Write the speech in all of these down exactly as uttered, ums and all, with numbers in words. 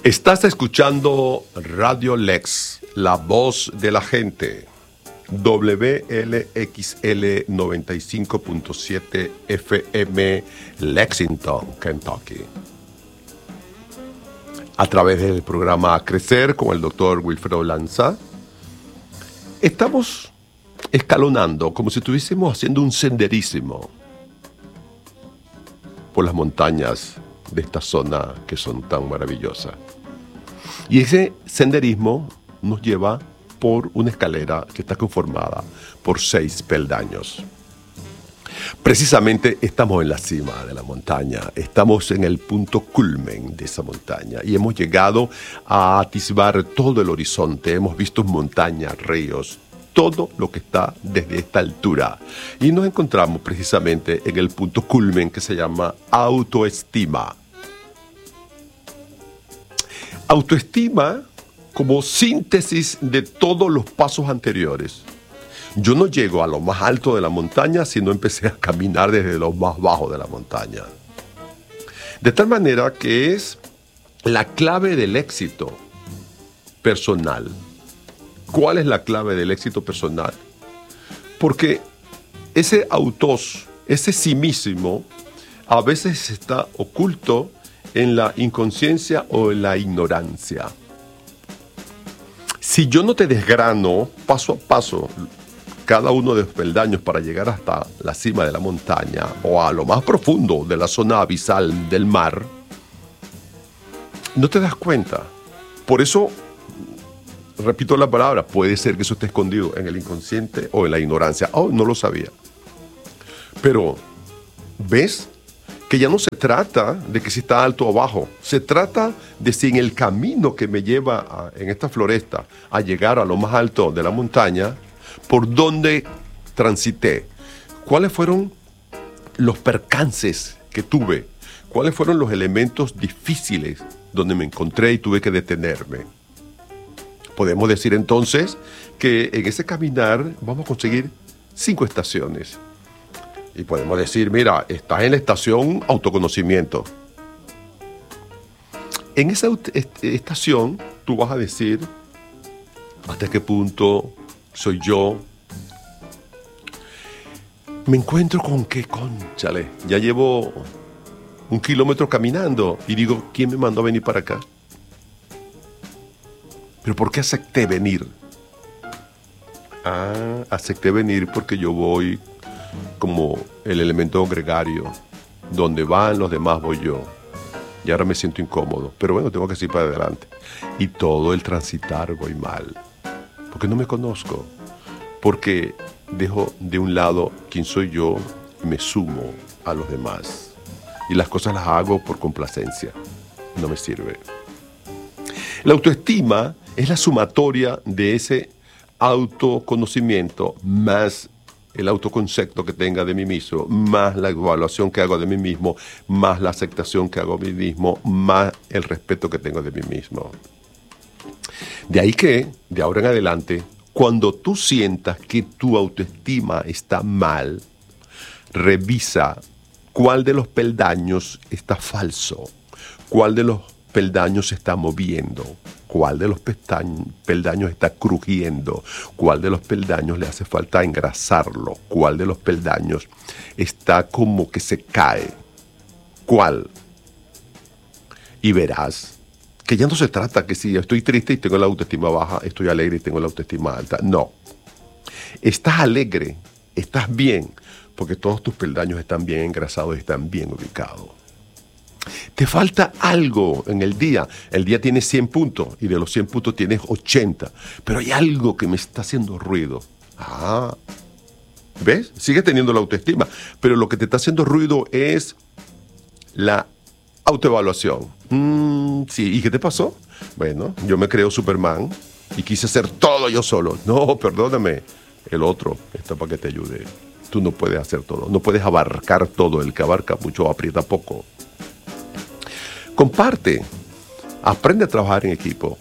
Estás escuchando Radio Lex, la voz de la gente. W L X L noventa y cinco punto siete F M, Lexington, Kentucky. A través del programa Crecer con el doctor Wilfredo Lanza, estamos escalonando como si estuviésemos haciendo un senderismo por las montañas de esta zona que son tan maravillosas. Y ese senderismo nos lleva por una escalera que está conformada por seis peldaños. Precisamente estamos en la cima de la montaña, estamos en el punto culmen de esa montaña y hemos llegado a atisbar todo el horizonte, hemos visto montañas, ríos, todo lo que está desde esta altura. Y nos encontramos precisamente en el punto culmen que se llama autoestima. Autoestima como síntesis de todos los pasos anteriores. Yo no llego a lo más alto de la montaña si no empecé a caminar desde lo más bajo de la montaña. De tal manera que es la clave del éxito personal. ¿Cuál es la clave del éxito personal? Porque ese autos, ese sí mismo, a veces está oculto en la inconsciencia o en la ignorancia. Si yo no te desgrano paso a paso cada uno de los peldaños para llegar hasta la cima de la montaña o a lo más profundo de la zona abisal del mar, no te das cuenta. Por eso, repito la palabra, puede ser que eso esté escondido en el inconsciente o en la ignorancia. Oh, no lo sabía. Pero, ¿ves? Que ya no se trata de que si está alto o bajo, se trata de si en el camino que me lleva a, en esta floresta a llegar a lo más alto de la montaña, por dónde transité, cuáles fueron los percances que tuve, cuáles fueron los elementos difíciles donde me encontré y tuve que detenerme. Podemos decir entonces que en ese caminar vamos a conseguir cinco estaciones. Y podemos decir, mira, estás en la estación autoconocimiento. En esa estación tú vas a decir hasta qué punto soy yo. Me encuentro con qué, cónchale, ya llevo un kilómetro caminando y digo, ¿quién me mandó a venir para acá? ¿Pero por qué acepté venir? Ah, acepté venir porque yo voy como el elemento gregario. Donde van los demás voy yo. Y ahora me siento incómodo. Pero bueno, tengo que seguir para adelante. Y todo el transitar voy mal. Porque no me conozco. Porque dejo de un lado quién soy yo y me sumo a los demás. Y las cosas las hago por complacencia. No me sirve. La autoestima es la sumatoria de ese autoconocimiento más el autoconcepto que tenga de mí mismo, más la evaluación que hago de mí mismo, más la aceptación que hago de mí mismo, más el respeto que tengo de mí mismo. De ahí que, de ahora en adelante, cuando tú sientas que tu autoestima está mal, revisa cuál de los peldaños está falso, cuál de los peldaños se está moviendo, cuál de los peldaños está crujiendo, cuál de los peldaños le hace falta engrasarlo, cuál de los peldaños está como que se cae, cuál. Y verás que ya no se trata que si estoy triste y tengo la autoestima baja, estoy alegre y tengo la autoestima alta. No. Estás alegre, estás bien, porque todos tus peldaños están bien engrasados y están bien ubicados. Te falta algo en el día. El día tiene cien puntos y de los cien puntos tienes ochenta. Pero hay algo que me está haciendo ruido. Ah, ¿ves? Sigues teniendo la autoestima. Pero lo que te está haciendo ruido es la autoevaluación. Mm, sí, ¿y qué te pasó? Bueno, yo me creo Superman y quise hacer todo yo solo. No, perdóname. El otro está para que te ayude. Tú no puedes hacer todo. No puedes abarcar todo. El que abarca mucho aprieta poco. Comparte, aprende a trabajar en equipo.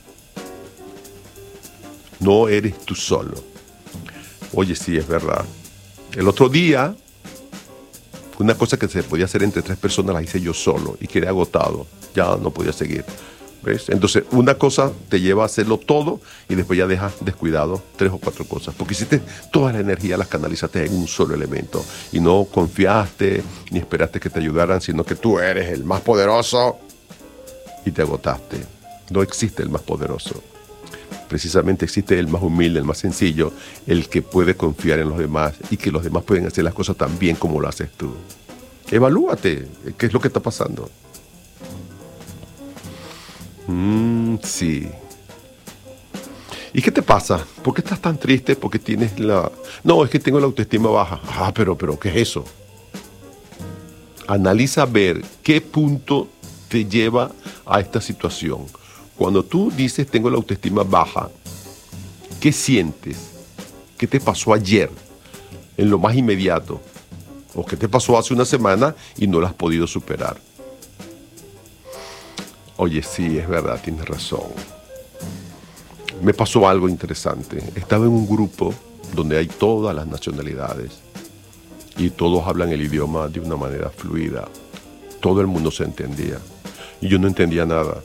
No eres tú solo. Oye, sí, es verdad. El otro día, una cosa que se podía hacer entre tres personas la hice yo solo y quedé agotado. Ya no podía seguir. ¿Ves? Entonces, una cosa te lleva a hacerlo todo y después ya dejas descuidado tres o cuatro cosas. Porque hiciste toda la energía, las canalizaste en un solo elemento. Y no confiaste ni esperaste que te ayudaran, sino que tú eres el más poderoso y te agotaste. No existe el más poderoso. Precisamente existe el más humilde, el más sencillo, el que puede confiar en los demás y que los demás pueden hacer las cosas tan bien como lo haces tú. Evalúate, ¿qué es lo que está pasando? Mm, sí. ¿Y qué te pasa? ¿Por qué estás tan triste? Porque tienes la... No, es que tengo la autoestima baja. Ah, pero, pero, ¿qué es eso? Analiza a ver qué punto te lleva a esta situación. Cuando tú dices tengo la autoestima baja, ¿qué sientes? ¿Qué te pasó ayer? En lo más inmediato. ¿O qué te pasó hace una semana y no lo has podido superar? Oye, sí, es verdad, tienes razón. Me pasó algo interesante. Estaba en un grupo donde hay todas las nacionalidades y todos hablan el idioma de una manera fluida. Todo el mundo se entendía y yo no entendía nada.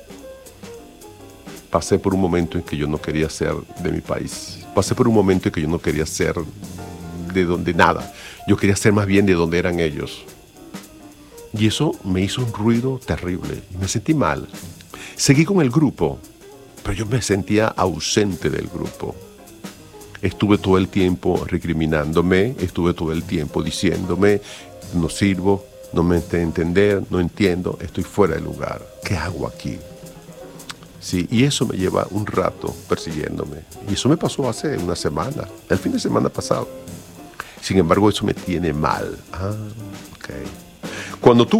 Pasé por un momento en que yo no quería ser de mi país. Pasé por un momento en que yo no quería ser de donde nada. Yo quería ser más bien de donde eran ellos. Y eso me hizo un ruido terrible. Me sentí mal. Seguí con el grupo, pero yo me sentía ausente del grupo. Estuve todo el tiempo recriminándome, estuve todo el tiempo diciéndome, no sirvo, no me sé entender, no entiendo, estoy fuera de lugar. ¿Qué hago aquí? Sí, y eso me lleva un rato persiguiéndome. Y eso me pasó hace una semana, el fin de semana pasado. Sin embargo, eso me tiene mal. Ah, ok. Cuando tú